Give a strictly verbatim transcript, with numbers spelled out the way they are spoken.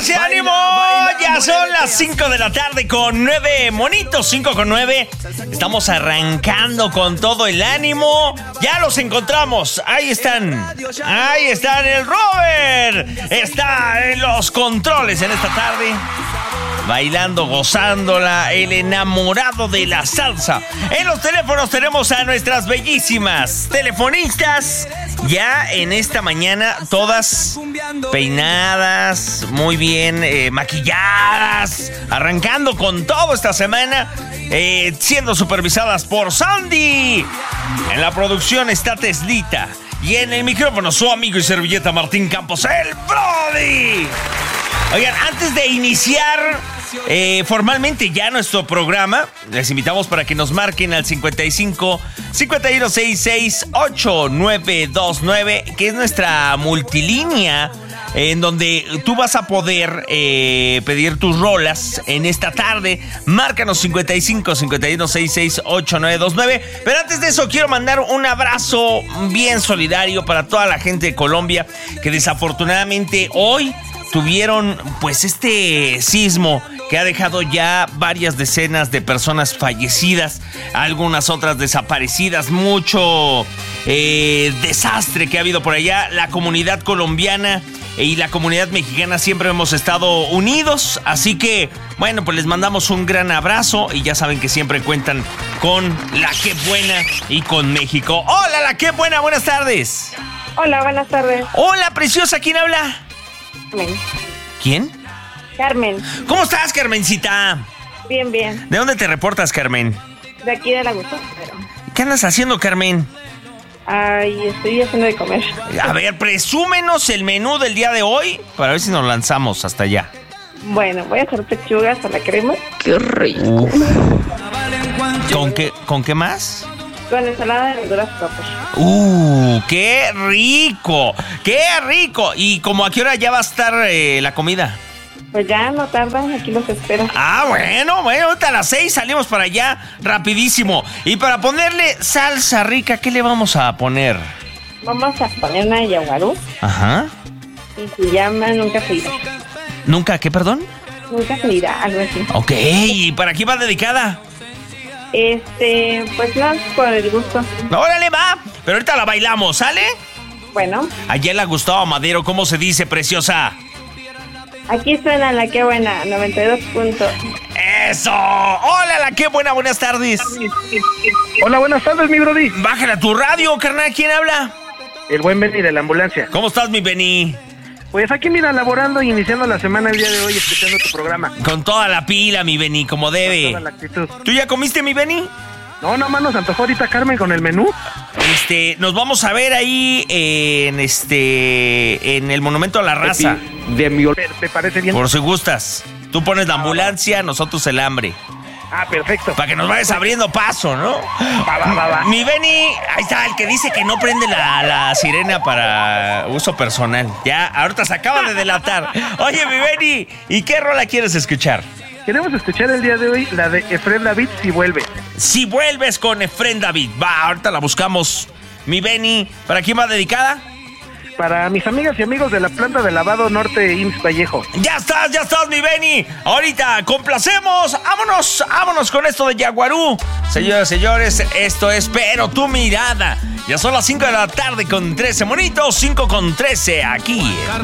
¡Ese ánimo! Ya son las cinco de la tarde con nueve monitos, cinco con nueve. Estamos arrancando con todo el ánimo. Ya los encontramos. Ahí están. Ahí están el Robert. Está en los controles en esta tarde. Bailando, gozándola, el enamorado de la salsa. En los teléfonos tenemos a nuestras bellísimas telefonistas. Ya en esta mañana, todas peinadas, muy bien eh, maquilladas, arrancando con todo esta semana, eh, siendo supervisadas por Sandy. En la producción está Teslita. Y en el micrófono, su amigo y servilleta Martín Campos, el Brody. Oigan, antes de iniciar eh, formalmente ya nuestro programa, les invitamos para que nos marquen al cincuenta y cinco, cincuenta y uno sesenta y seis, ochenta y nueve veintinueve, que es nuestra multilínea, en donde tú vas a poder eh, pedir tus rolas en esta tarde. Márcanos cincuenta y cinco, cincuenta y uno sesenta y seis, ochenta y nueve veintinueve. Pero antes de eso quiero mandar un abrazo bien solidario para toda la gente de Colombia, que desafortunadamente hoy tuvieron pues este sismo que ha dejado ya varias decenas de personas fallecidas, algunas otras desaparecidas, mucho eh, desastre que ha habido por allá. La comunidad colombiana y la comunidad mexicana siempre hemos estado unidos, así que bueno, pues les mandamos un gran abrazo y ya saben que siempre cuentan con La Qué Buena y con México. Hola, La Qué Buena, buenas tardes. Hola, buenas tardes. Hola, preciosa, ¿quién habla? Carmen. ¿Quién? Carmen. ¿Cómo estás, Carmencita? Bien, bien. ¿De dónde te reportas, Carmen? De aquí de la Gusto. Pero... ¿Qué andas haciendo, Carmen? Ay, estoy haciendo de comer. A ver, presúmenos el menú del día de hoy para ver si nos lanzamos hasta allá. Bueno, voy a hacer pechugas a la crema. ¡Qué rico! Uf. ¿Con qué, ¿Con qué más? Con ensalada de verduras propias. ¡Uh! ¡Qué rico! ¡Qué rico! ¿Y como a qué hora ya va a estar eh, la comida? Pues ya no tardan, aquí los espero. Ah, bueno, bueno, ahorita a las seis salimos para allá rapidísimo. Y para ponerle salsa rica, ¿qué le vamos a poner? Vamos a poner una yaguarú. Ajá. Y se llama Nunca se irá. ¿Nunca qué, perdón? Nunca se irá, algo así. Ok, ¿y para qué va dedicada? Este, pues no, por el gusto. ¡Órale, va! Pero ahorita la bailamos, ¿sale? Bueno. Ayer la Gustavo Madero, ¿cómo se dice, preciosa? Aquí suena La Qué Buena, noventa y dos puntos. ¡Eso! ¡Hola, La Qué Buena! Buenas tardes. Hola, buenas tardes, mi brody. Bájale a tu radio, carnal. ¿Quién habla? El buen Benny de la ambulancia. ¿Cómo estás, mi Benny? Pues aquí, mira, laborando y iniciando la semana el día de hoy, escuchando tu programa. Con toda la pila, mi Benny, como debe. Con toda la actitud. ¿Tú ya comiste, mi Benny? No, nomás nos antojó ahorita Carmen con el menú. Este, nos vamos a ver ahí en este, en el Monumento a la Raza. De mi... ¿Te parece bien? Por si gustas. Tú pones la ambulancia, nosotros el hambre. Ah, perfecto. Para que nos vayas abriendo paso, ¿no? Va, va, va, va. Mi Benny, ahí está, el que dice que no prende la, la sirena para uso personal. Ya, ahorita se acaba de delatar. Oye, mi Benny, ¿y qué rola quieres escuchar? Queremos escuchar el día de hoy la de Efrén David, Si Vuelve. Si Vuelves, con Efrén David. Va, ahorita la buscamos. Mi Benny, ¿para quién va dedicada? Para mis amigas y amigos de la planta de lavado Norte I M S S Vallejo. Ya estás, ya estás, mi Benny. Ahorita complacemos. Vámonos, vámonos con esto de Yaguarú. Señoras y señores, esto es Pero Tu Mirada. Ya son las cinco de la tarde con trece monitos, cinco con trece aquí.